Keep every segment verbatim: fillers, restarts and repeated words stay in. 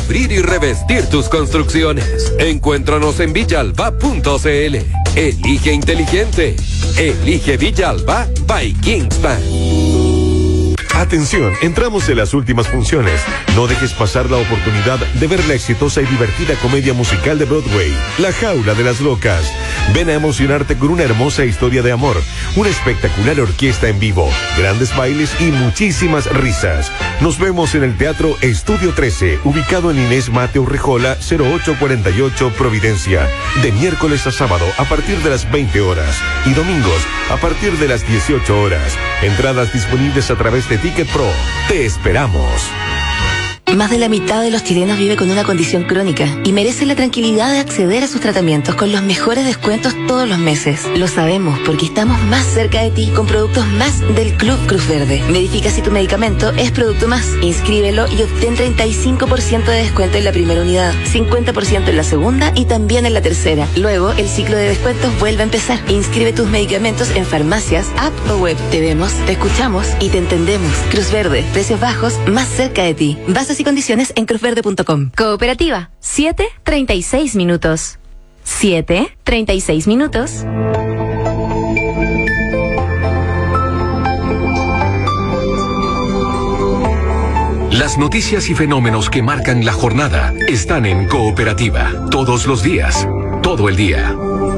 cubrir y revestir tus construcciones. Encuéntranos en villalba punto cl. Elige inteligente. Elige Villalba by Kingspan. Atención, entramos en las últimas funciones. No dejes pasar la oportunidad de ver la exitosa y divertida comedia musical de Broadway, La Jaula de las Locas. Ven a emocionarte con una hermosa historia de amor, una espectacular orquesta en vivo, grandes bailes y muchísimas risas. Nos vemos en el Teatro Estudio trece, ubicado en Inés Mateo Rejola, cero ocho cuarenta y ocho, Providencia, de miércoles a sábado a partir de las veinte horas y domingos a partir de las dieciocho horas. Entradas disponibles a través de Ticket Pro. Te esperamos. Más de la mitad de los chilenos vive con una condición crónica y merece la tranquilidad de acceder a sus tratamientos con los mejores descuentos todos los meses. Lo sabemos porque estamos más cerca de ti con productos más del Club Cruz Verde. Verifica si tu medicamento es producto más. Inscríbelo y obtén treinta y cinco por ciento de descuento en la primera unidad, cincuenta por ciento en la segunda y también en la tercera. Luego, el ciclo de descuentos vuelve a empezar. Inscribe tus medicamentos en farmacias, app o web. Te vemos, te escuchamos y te entendemos. Cruz Verde, precios bajos, más cerca de ti. Bases y condiciones en cruz verde punto com. Cooperativa, siete treinta y seis minutos. siete treinta y seis minutos. Las noticias y fenómenos que marcan la jornada están en Cooperativa. Todos los días, todo el día.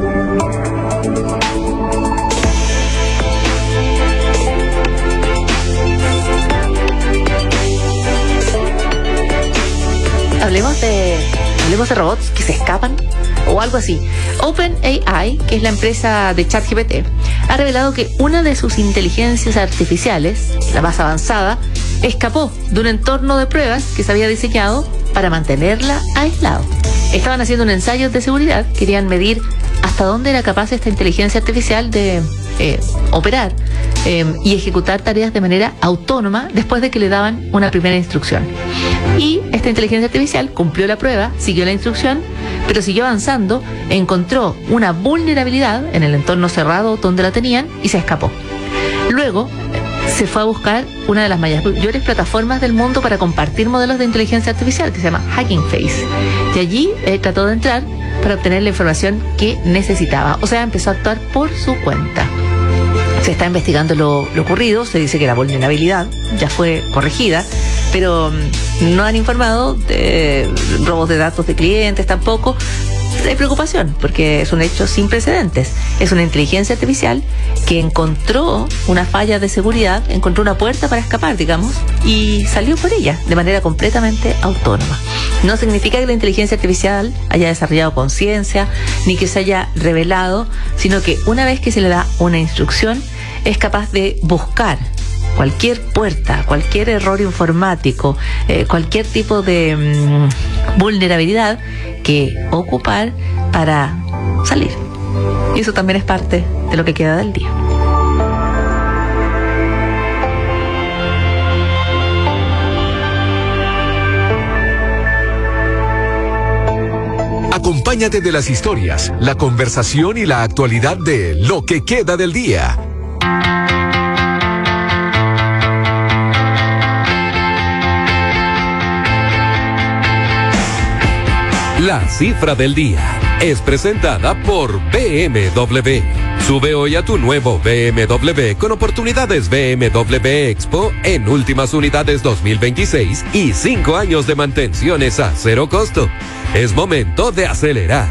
Hablemos de, hablemos de robots que se escapan o algo así. OpenAI, que es la empresa de ChatGPT, ha revelado que una de sus inteligencias artificiales, la más avanzada, escapó de un entorno de pruebas que se había diseñado para mantenerla aislado. Estaban haciendo un ensayo de seguridad, querían medir hasta dónde era capaz esta inteligencia artificial de eh, operar eh, y ejecutar tareas de manera autónoma después de que le daban una primera instrucción. Y esta inteligencia artificial cumplió la prueba, siguió la instrucción, pero siguió avanzando, encontró una vulnerabilidad en el entorno cerrado donde la tenían y se escapó. Luego se fue a buscar una de las mayores plataformas del mundo para compartir modelos de inteligencia artificial, que se llama Hugging Face. Y allí eh, trató de entrar para obtener la información que necesitaba. O sea, empezó a actuar por su cuenta. Se está investigando lo, lo ocurrido, se dice que la vulnerabilidad ya fue corregida, pero no han informado de robos de datos de clientes tampoco. Hay preocupación porque es un hecho sin precedentes. Es una inteligencia artificial que encontró una falla de seguridad, encontró una puerta para escapar, digamos, y salió por ella de manera completamente autónoma. No significa que la inteligencia artificial haya desarrollado conciencia ni que se haya revelado, sino que una vez que se le da una instrucción es capaz de buscar cualquier puerta, cualquier error informático, eh, cualquier tipo de mmm, vulnerabilidad que ocupar para salir. Y eso también es parte de lo que queda del día. Acompáñate de las historias, la conversación y la actualidad de lo que queda del día. La cifra del día es presentada por B M W. Sube hoy a tu nuevo B M W con oportunidades B M W Expo en últimas unidades dos mil veintiséis y cinco años de mantenciones a cero costo. Es momento de acelerar.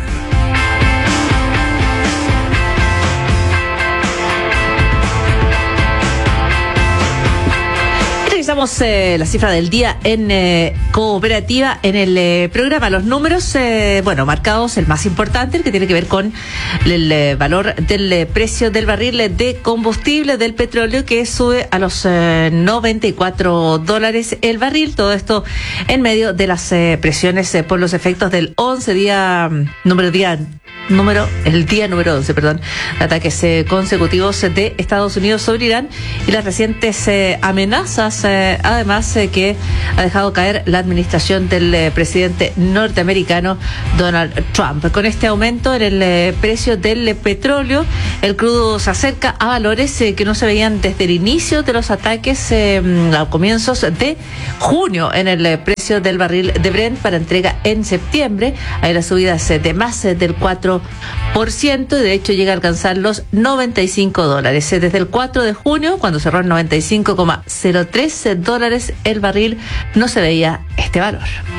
Revisamos eh, la cifra del día en eh, Cooperativa en el eh, programa. Los números, eh, bueno, marcados, el más importante, el que tiene que ver con el eh, valor del eh, precio del barril de combustible del petróleo, que sube a los eh, noventa y cuatro dólares el barril. Todo esto en medio de las eh, presiones eh, por los efectos del once día, número día número, el día número once, perdón, de ataques eh, consecutivos de Estados Unidos sobre Irán y las recientes eh, amenazas, eh, además eh, que ha dejado caer la administración del eh, presidente norteamericano Donald Trump. Con este aumento en el eh, precio del eh, petróleo, el crudo se acerca a valores eh, que no se veían desde el inicio de los ataques eh, a comienzos de junio en el eh, precio precio del barril de Brent para entrega en septiembre. Hay las subidas de más del cuatro por ciento y de hecho llega a alcanzar los noventa y cinco dólares. Desde el cuatro de junio, cuando cerró en noventa y cinco coma cero tres dólares el barril, no se veía este valor.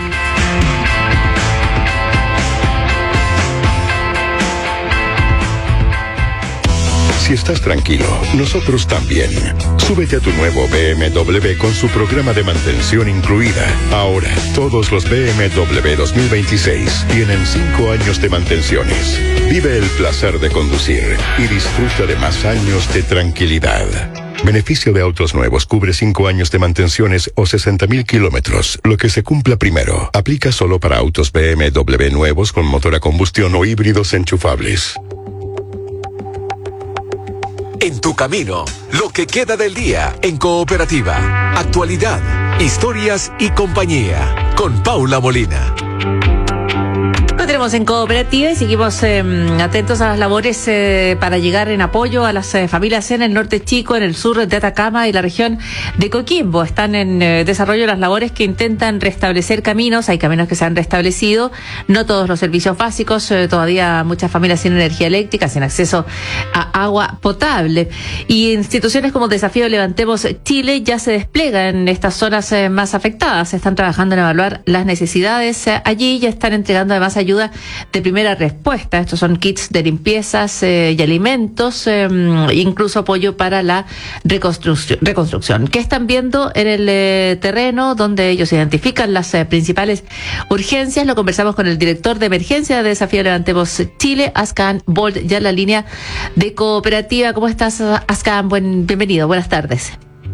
Si estás tranquilo, nosotros también. Súbete a tu nuevo B M W con su programa de mantención incluida. Ahora, todos los B M W dos mil veintiséis tienen cinco años de mantenciones. Vive el placer de conducir y disfruta de más años de tranquilidad. Beneficio de autos nuevos cubre cinco años de mantenciones o sesenta mil kilómetros. Lo que se cumpla primero. Aplica solo para autos B M W nuevos con motor a combustión o híbridos enchufables. En tu camino, lo que queda del día en Cooperativa. Actualidad, historias y compañía. Con Paula Molina. Tenemos en Cooperativa y seguimos eh, atentos a las labores eh, para llegar en apoyo a las eh, familias en el norte chico, en el sur de Atacama y la región de Coquimbo. Están en eh, desarrollo las labores que intentan restablecer caminos. Hay caminos que se han restablecido, no todos los servicios básicos, eh, todavía muchas familias sin energía eléctrica, sin acceso a agua potable. Y instituciones como Desafío Levantemos Chile ya se desplegan en estas zonas eh, más afectadas. Están trabajando en evaluar las necesidades eh, allí, ya están entregando además ayuda de primera respuesta. Estos son kits de limpiezas eh, y alimentos, eh, incluso apoyo para la reconstrucción. reconstrucción. ¿Qué están viendo en el eh, terreno donde ellos identifican las eh, principales urgencias? Lo conversamos con el director de emergencia de Desafío Levantemos Chile, Ascan Bold, ya en la línea de Cooperativa. ¿Cómo estás, Ascan? Buen, bienvenido, buenas tardes.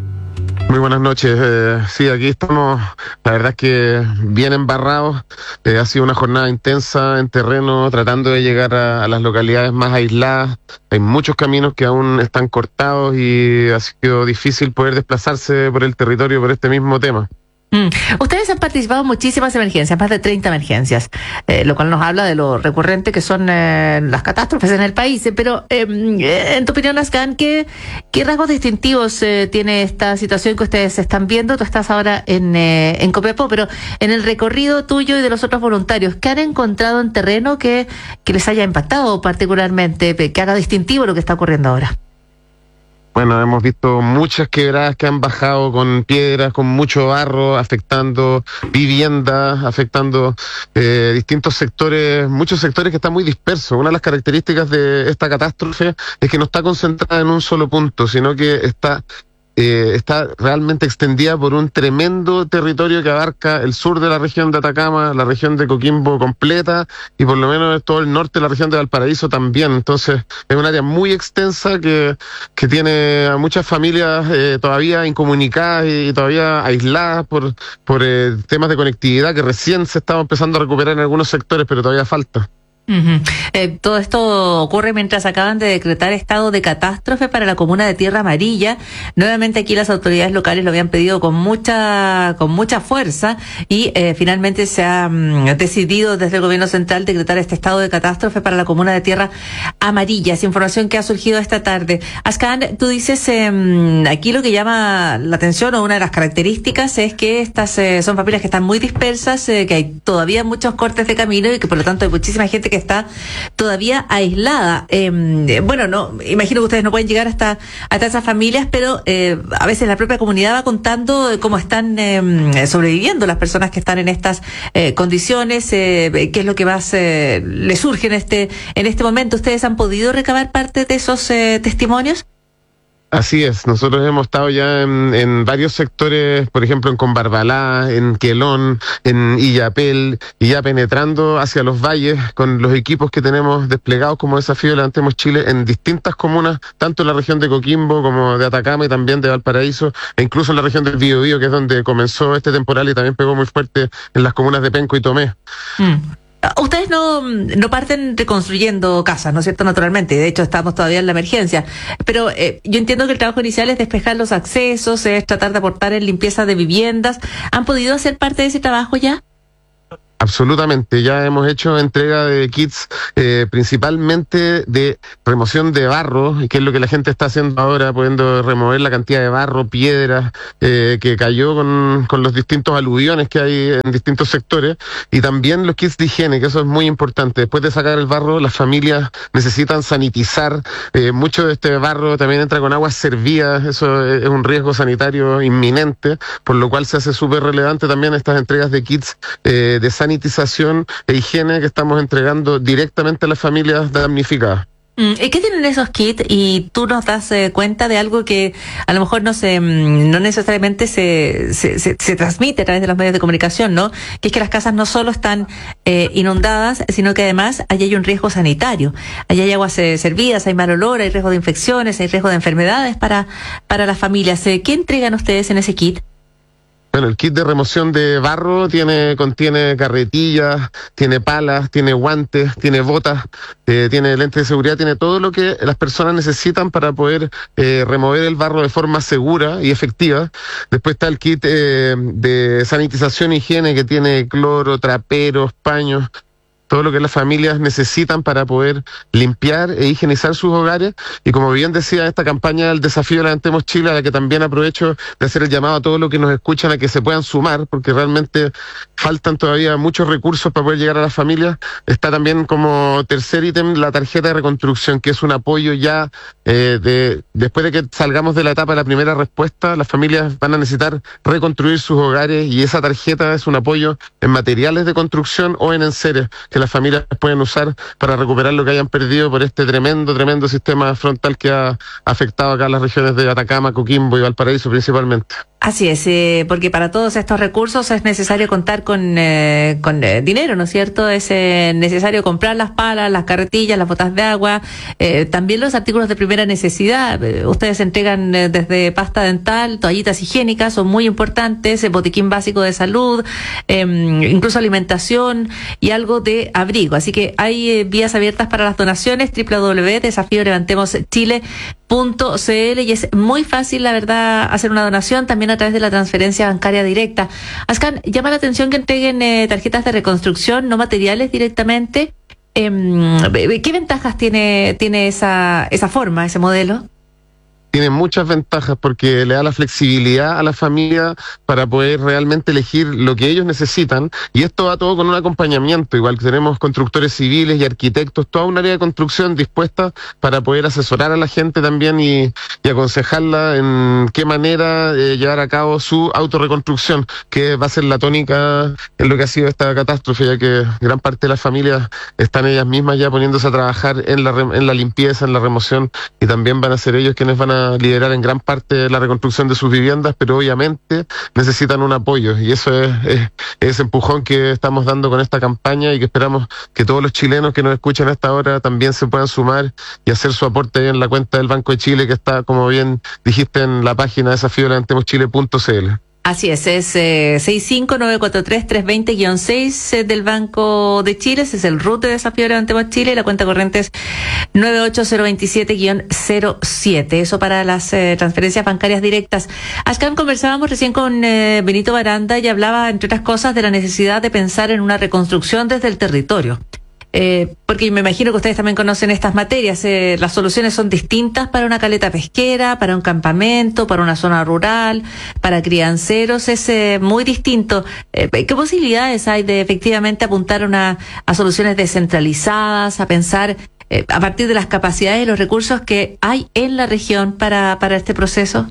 Muy buenas noches. Eh, sí, aquí estamos, la verdad es que bien embarrados. Eh, ha sido una jornada intensa en terreno, tratando de llegar a, a las localidades más aisladas. Hay muchos caminos que aún están cortados y ha sido difícil poder desplazarse por el territorio por este mismo tema. Mm. Ustedes han participado en muchísimas emergencias, más de treinta emergencias, eh, lo cual nos habla de lo recurrente que son eh, las catástrofes en el país. Eh, pero, eh, en tu opinión, Ascan, ¿qué, qué rasgos distintivos eh, tiene esta situación que ustedes están viendo? Tú estás ahora en, eh, en Copiapó, pero en el recorrido tuyo y de los otros voluntarios, ¿qué han encontrado en terreno que, que les haya impactado particularmente, que haga distintivo lo que está ocurriendo ahora? Bueno, hemos visto muchas quebradas que han bajado con piedras, con mucho barro, afectando viviendas, afectando eh, distintos sectores, muchos sectores que están muy dispersos. Una de las características de esta catástrofe es que no está concentrada en un solo punto, sino que está Eh, está realmente extendida por un tremendo territorio que abarca el sur de la región de Atacama, la región de Coquimbo completa y por lo menos todo el norte de la región de Valparaíso también. Entonces es un área muy extensa que, que tiene a muchas familias eh, todavía incomunicadas y, y todavía aisladas por, por eh, temas de conectividad que recién se estaba empezando a recuperar en algunos sectores, pero todavía falta. Uh-huh. Eh, todo esto ocurre mientras acaban de decretar estado de catástrofe para la comuna de Tierra Amarilla. Nuevamente aquí las autoridades locales lo habían pedido con mucha con mucha fuerza y eh, finalmente se ha um, decidido desde el gobierno central decretar este estado de catástrofe para la comuna de Tierra Amarilla. Es información que ha surgido esta tarde. Ascan, tú dices eh, aquí lo que llama la atención o una de las características es que estas eh, son familias que están muy dispersas, eh, que hay todavía muchos cortes de camino y que por lo tanto hay muchísima gente que está todavía aislada. Eh, bueno, no, imagino que ustedes no pueden llegar hasta, hasta esas familias, pero eh, a veces la propia comunidad va contando cómo están eh, sobreviviendo las personas que están en estas eh, condiciones, eh, qué es lo que más eh, les surge en este, en este momento. ¿Ustedes han podido recabar parte de esos eh, testimonios? Así es, nosotros hemos estado ya en, en varios sectores, por ejemplo en Combarbalá, en Quelón, en Illapel, y ya penetrando hacia los valles con los equipos que tenemos desplegados como Desafío Levantemos Chile en distintas comunas, tanto en la región de Coquimbo como de Atacama y también de Valparaíso, e incluso en la región del Biobío, que es donde comenzó este temporal y también pegó muy fuerte en las comunas de Penco y Tomé. Mm. Ustedes no, no parten reconstruyendo casas, ¿no es cierto? Naturalmente, de hecho estamos todavía en la emergencia, pero eh, yo entiendo que el trabajo inicial es despejar los accesos, es tratar de aportar en limpieza de viviendas. ¿Han podido hacer parte de ese trabajo ya? Absolutamente, ya hemos hecho entrega de kits eh, principalmente de remoción de barro, que es lo que la gente está haciendo ahora, pudiendo remover la cantidad de barro, piedras eh, que cayó con, con los distintos aluviones que hay en distintos sectores, y también los kits de higiene, que eso es muy importante. Después de sacar el barro, las familias necesitan sanitizar, eh, mucho de este barro también entra con aguas servidas, eso es un riesgo sanitario inminente, por lo cual se hace súper relevante también estas entregas de kits eh, de sanitización sanitización e higiene que estamos entregando directamente a las familias damnificadas. ¿Y qué tienen esos kits? Y tú nos das eh, cuenta de algo que a lo mejor no se, no necesariamente se, se, se, se transmite a través de los medios de comunicación, ¿no? Que es que las casas no solo están eh, inundadas, sino que además allí hay un riesgo sanitario. Allí hay aguas eh, servidas, hay mal olor, hay riesgo de infecciones, hay riesgo de enfermedades para, para las familias. Eh, ¿Qué entregan ustedes en ese kit? Bueno, el kit de remoción de barro tiene, contiene carretillas, tiene palas, tiene guantes, tiene botas, eh, tiene lentes de seguridad, tiene todo lo que las personas necesitan para poder eh, remover el barro de forma segura y efectiva. Después está el kit eh, de sanitización e higiene que tiene cloro, traperos, paños, todo lo que las familias necesitan para poder limpiar e higienizar sus hogares. Y como bien decía, esta campaña del desafío Levantemos Chile, a la que también aprovecho de hacer el llamado a todos los que nos escuchan a que se puedan sumar, porque realmente faltan todavía muchos recursos para poder llegar a las familias. Está también como tercer ítem la tarjeta de reconstrucción, que es un apoyo ya eh, de después de que salgamos de la etapa de la primera respuesta, las familias van a necesitar reconstruir sus hogares, y esa tarjeta es un apoyo en materiales de construcción o en enseres, que las familias pueden usar para recuperar lo que hayan perdido por este tremendo, tremendo sistema frontal que ha afectado acá a las regiones de Atacama, Coquimbo y Valparaíso principalmente. Así es, eh, porque para todos estos recursos es necesario contar con, eh, con eh, dinero, ¿no es cierto? Es eh, necesario comprar las palas, las carretillas, las botas de agua, eh, también los artículos de primera necesidad. Eh, ustedes entregan eh, desde pasta dental, toallitas higiénicas, son muy importantes, eh, botiquín básico de salud, eh, incluso alimentación y algo de abrigo. Así que hay eh, vías abiertas para las donaciones, doble u doble u doble u punto desafío levantemos chile punto c l, y es muy fácil, la verdad, hacer una donación también a través de la transferencia bancaria directa. Ascan, llama la atención que entreguen eh, tarjetas de reconstrucción, no materiales directamente. Eh, ¿Qué ventajas tiene tiene esa esa forma, ese modelo? Tiene muchas ventajas porque le da la flexibilidad a la familia para poder realmente elegir lo que ellos necesitan, y esto va todo con un acompañamiento. Igual que tenemos constructores civiles y arquitectos, toda un área de construcción dispuesta para poder asesorar a la gente también y, y aconsejarla en qué manera eh, llevar a cabo su autorreconstrucción, que va a ser la tónica en lo que ha sido esta catástrofe, ya que gran parte de las familias están ellas mismas ya poniéndose a trabajar en la, en la limpieza, en la remoción, y también van a ser ellos quienes van a liderar en gran parte la reconstrucción de sus viviendas, pero obviamente necesitan un apoyo, y eso es, es ese empujón que estamos dando con esta campaña, y que esperamos que todos los chilenos que nos escuchan a esta hora también se puedan sumar y hacer su aporte ahí en la cuenta del Banco de Chile, que está, como bien dijiste, en la página desafío levantemos chile punto c l. Así es, es eh, seis cinco nueve cuatro tres tres dos cero guion seis eh, del Banco de Chile, ese es el R U T de Desafío Levantemos Chile, y la cuenta corriente es nueve ocho cero dos siete guion cero siete, eso para las eh, transferencias bancarias directas. Ascan, conversábamos recién con eh, Benito Baranda y hablaba, entre otras cosas, de la necesidad de pensar en una reconstrucción desde el territorio. Eh, porque me imagino que ustedes también conocen estas materias, eh, las soluciones son distintas para una caleta pesquera, para un campamento, para una zona rural, para crianceros, es eh, muy distinto. Eh, ¿Qué posibilidades hay de efectivamente apuntar una, a soluciones descentralizadas, a pensar eh, a partir de las capacidades y los recursos que hay en la región para, para este proceso?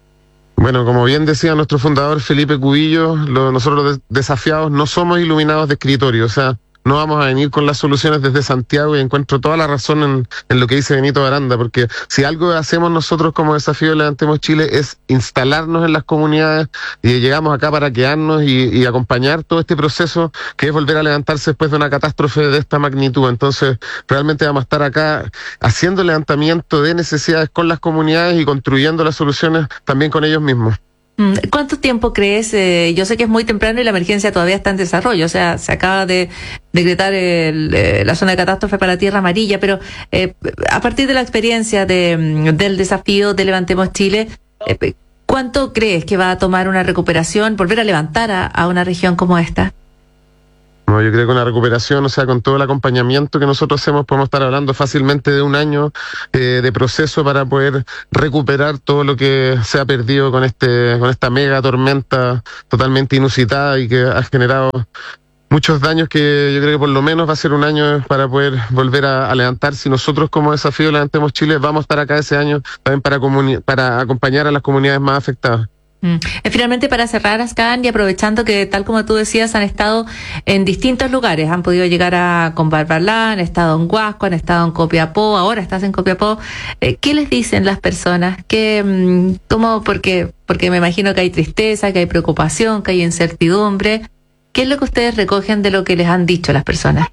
Bueno, como bien decía nuestro fundador Felipe Cubillo, lo, nosotros los desafiados no somos iluminados de escritorio, o sea, no vamos a venir con las soluciones desde Santiago, y encuentro toda la razón en, en lo que dice Benito Baranda, porque si algo hacemos nosotros como Desafío Levantemos Chile es instalarnos en las comunidades, y llegamos acá para quedarnos y, y acompañar todo este proceso que es volver a levantarse después de una catástrofe de esta magnitud. Entonces, realmente vamos a estar acá haciendo levantamiento de necesidades con las comunidades y construyendo las soluciones también con ellos mismos. ¿Cuánto tiempo crees? Eh, yo sé que es muy temprano y la emergencia todavía está en desarrollo, o sea, se acaba de decretar el, eh, la zona de catástrofe para tierra amarilla, pero eh, a partir de la experiencia de, del desafío de Levantemos Chile, eh, ¿cuánto crees que va a tomar una recuperación, volver a levantar a, a una región como esta? No, yo creo que una recuperación, o sea, con todo el acompañamiento que nosotros hacemos, podemos estar hablando fácilmente de un año eh, de proceso para poder recuperar todo lo que se ha perdido con este, con esta mega tormenta totalmente inusitada y que ha generado muchos daños, que yo creo que por lo menos va a ser un año para poder volver a, a levantar. Si nosotros como Desafío Levantemos Chile vamos a estar acá ese año también para, comuni- para acompañar a las comunidades más afectadas. Mm. Finalmente, para cerrar, Ascan, y aprovechando que, tal como tú decías, han estado en distintos lugares, han podido llegar a Combarbalá, han estado en Huasco, han estado en Copiapó, ahora estás en Copiapó, eh, ¿qué les dicen las personas? ¿Qué, cómo, porque, porque me imagino que hay tristeza, que hay preocupación, que hay incertidumbre. ¿Qué es lo que ustedes recogen de lo que les han dicho las personas?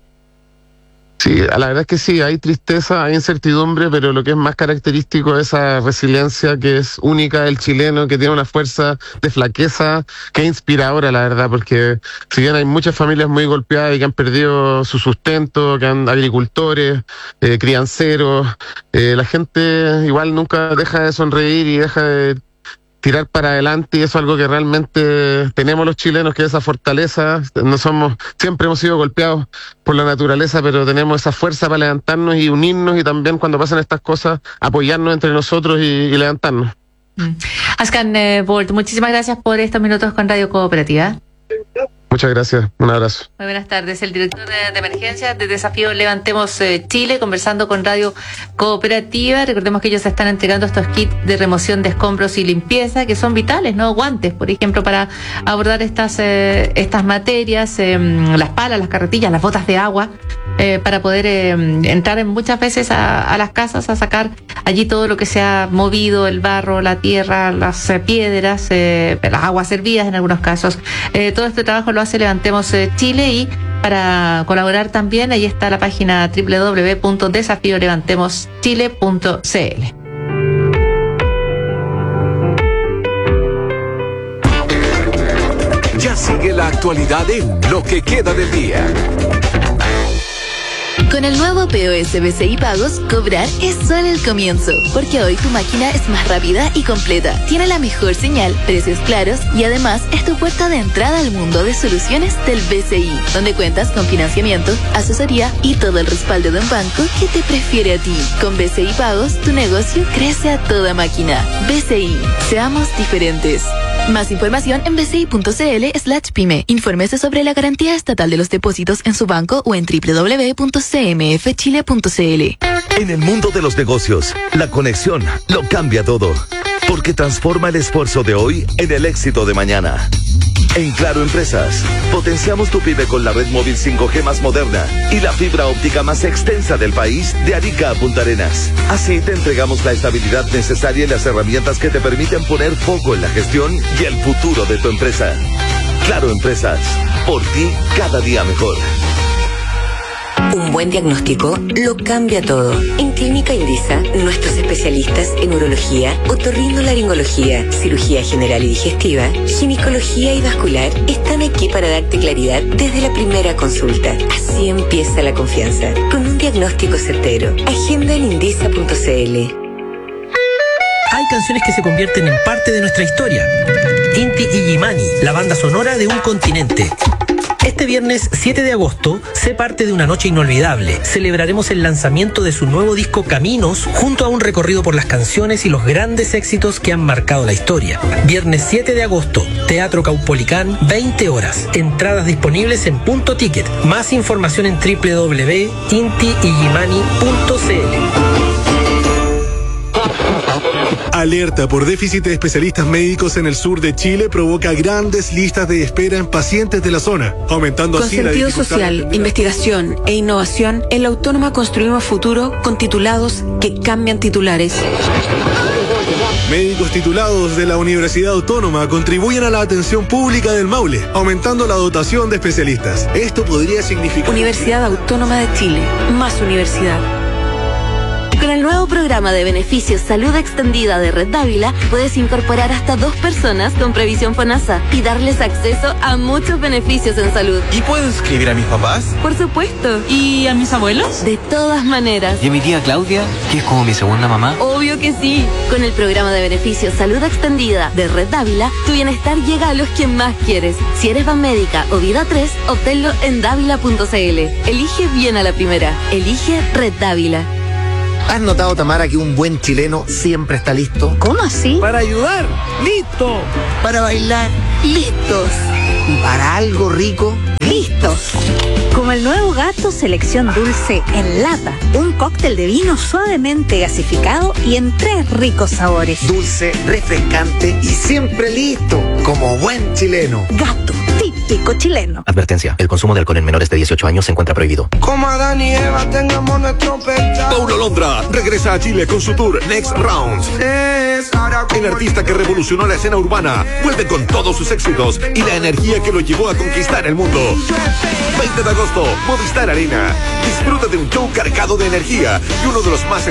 Sí, la verdad es que sí, hay tristeza, hay incertidumbre, pero lo que es más característico es esa resiliencia que es única del chileno, que tiene una fuerza de flaqueza que es inspiradora, la verdad, porque si bien hay muchas familias muy golpeadas y que han perdido su sustento, que han agricultores, eh, crianceros, eh, la gente igual nunca deja de sonreír y deja de tirar para adelante, y eso es algo que realmente tenemos los chilenos, que es esa fortaleza. No somos, siempre hemos sido golpeados por la naturaleza, pero tenemos esa fuerza para levantarnos y unirnos, y también cuando pasan estas cosas apoyarnos entre nosotros y, y levantarnos. Mm. Ascan eh, Bolt, muchísimas gracias por estos minutos con Radio Cooperativa. Muchas gracias, un abrazo. Muy buenas tardes, el director de, de emergencia de Desafío Levantemos eh, Chile, conversando con Radio Cooperativa. Recordemos que ellos están entregando estos kits de remoción de escombros y limpieza, que son vitales, ¿no? Guantes, por ejemplo, para abordar estas eh, estas materias, eh, las palas, las carretillas, las botas de agua, eh, para poder eh, entrar en muchas veces a, a las casas a sacar allí todo lo que se ha movido, el barro, la tierra, las eh, piedras, eh, las aguas hervidas en algunos casos. Eh, todo este trabajo lo hace Levantemos eh, Chile, y para colaborar también ahí está la página doble u doble u doble u punto desafío levantemos chile punto c l. Ya sigue la actualidad en Lo que queda del día. Con el nuevo P O S B C I Pagos, cobrar es solo el comienzo, porque hoy tu máquina es más rápida y completa, tiene la mejor señal, precios claros y además es tu puerta de entrada al mundo de soluciones del B C I, donde cuentas con financiamiento, asesoría y todo el respaldo de un banco que te prefiere a ti. Con B C I Pagos, tu negocio crece a toda máquina. B C I, seamos diferentes. Más información en bci.cl slash pyme. Infórmese sobre la garantía estatal de los depósitos en su banco o en doble u doble u doble u punto c m f chile punto c l. En el mundo de los negocios, la conexión lo cambia todo, porque transforma el esfuerzo de hoy en el éxito de mañana. En Claro Empresas, potenciamos tu pyme con la red móvil cinco G más moderna y la fibra óptica más extensa del país, de Arica a Punta Arenas. Así te entregamos la estabilidad necesaria y las herramientas que te permiten poner foco en la gestión y el futuro de tu empresa. Claro Empresas, por ti cada día mejor. Un buen diagnóstico lo cambia todo. En Clínica Indisa, nuestros especialistas en urología, otorrinolaringología, cirugía general y digestiva, ginecología y vascular están aquí para darte claridad desde la primera consulta. Así empieza la confianza, con un diagnóstico certero. Agenda en indisa punto c l. Hay canciones que se convierten en parte de nuestra historia. Inti Illimani, la banda sonora de un continente. Este viernes siete de agosto, sé parte de una noche inolvidable. Celebraremos el lanzamiento de su nuevo disco Caminos, junto a un recorrido por las canciones y los grandes éxitos que han marcado la historia. Viernes siete de agosto, Teatro Caupolicán, veinte horas. Entradas disponibles en Punto Ticket. Más información en doble u doble u doble u punto inti illimani punto c l. Alerta por déficit de especialistas médicos en el sur de Chile provoca grandes listas de espera en pacientes de la zona, aumentando con así la sentido dificultad social, investigación e innovación, en la Autónoma construimos futuro con titulados que cambian titulares. Médicos titulados de la Universidad Autónoma contribuyen a la atención pública del Maule, aumentando la dotación de especialistas. Esto podría significar... Universidad Autónoma de Chile, más universidad. Con el nuevo programa de beneficios Salud Extendida de Red Dávila, puedes incorporar hasta dos personas con previsión FONASA y darles acceso a muchos beneficios en salud. ¿Y puedo inscribir a mis papás? Por supuesto. ¿Y a mis abuelos? De todas maneras. ¿Y a mi tía Claudia, que es como mi segunda mamá? Obvio que sí. Con el programa de beneficios Salud Extendida de Red Dávila, tu bienestar llega a los que más quieres. Si eres Banmédica o Vida tres, obténlo en dávila punto c l. Elige bien a la primera. Elige Red Dávila. ¿Has notado, Tamara, que un buen chileno siempre está listo? ¿Cómo así? Para ayudar, listo. Para bailar, listos. Y para algo rico, listos. Como el nuevo Gato Selección Dulce en lata. Un cóctel de vino suavemente gasificado y en tres ricos sabores. Dulce, refrescante y siempre listo. Como buen chileno. Gato, típico chileno. Advertencia, el consumo de alcohol en menores de dieciocho años se encuentra prohibido. Como Adán y Eva tengamos nuestro pecado. Paulo Londra regresa a Chile con su tour Next Round. El artista que revolucionó la escena urbana vuelve con todos sus éxitos y la energía que lo llevó a conquistar el mundo. veinte de agosto, Movistar Arena. Disfruta de un show cargado de energía y uno de los más